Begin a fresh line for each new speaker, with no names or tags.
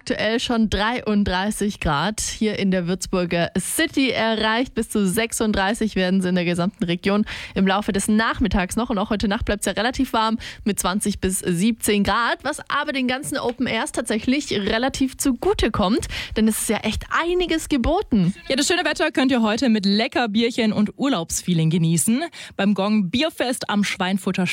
aktuell schon 33 Grad hier in der Würzburger City erreicht. Bis zu 36 werden sie in der gesamten Region im Laufe des Nachmittags noch. Und auch heute Nacht bleibt es ja relativ warm mit 20 bis 17 Grad, was aber den ganzen Open Airs tatsächlich relativ zugute kommt. Denn es ist ja echt einiges geboten.
Ja, das schöne Wetter könnt ihr heute mit lecker Bierchen und Urlaubsfeeling genießen. Beim Gong Bierfest am Schweinfurter